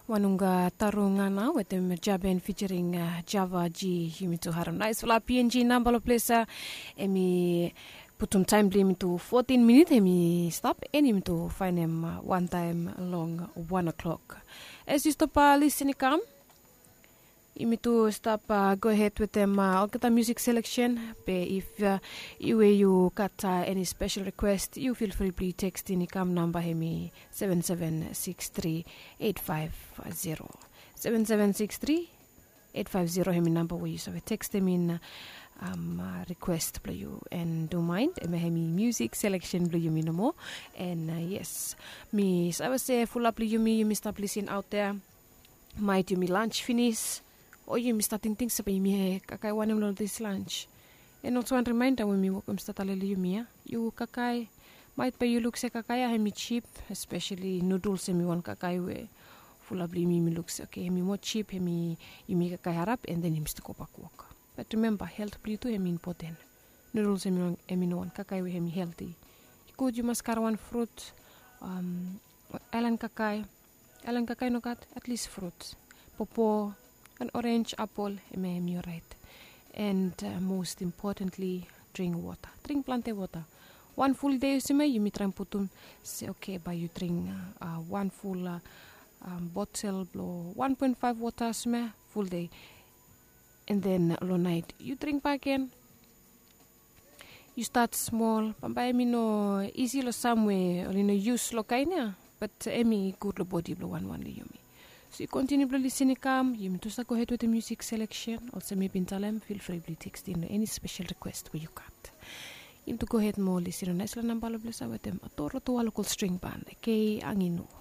Wanunga tarungana with them Jaben featuring Java G Himitu Haram. Nice for PNG number of place emi putum time limit to 14 minutes emi stop any to find him one time along 1 o'clock. As you stop listening come you to stop go ahead with them I'll get a music selection. If you got any special request, you feel free to text in the number hemi 7763-850 7763-850 hemi number where you text them in request play you and don't mind hemi music selection play you no more and yes me I was say full up play you stop listening out there might you me lunch finish or you starting things sa me kakai one this lunch. And also one reminder when me welcome start aleli you kakai might pay you look se kakai me cheap, especially noodles me one kakai we full of me looks okay me more cheap me you me kakai harap and then him stick up walk. But remember health play to him important. Noodles me one kakai we him healthy. Good you must carry one fruit alan kakai no got at least fruits. Popo an orange apple you're right. And most importantly, drink water. Drink plenty water. One full day you may try and put say okay, but you drink one full bottle blow 1.5 water full day. And then all night you drink back again. You start small, but no easy lo somewhere or use lo kaina, but emi good lo body blow one yumi. So you continue to listen come, you may just go ahead with the music selection. Also maybe in Talem, feel free to text in any special request where you got. You to go ahead more listen on nice number of bless with them. A toro to a local string band, okay, angino.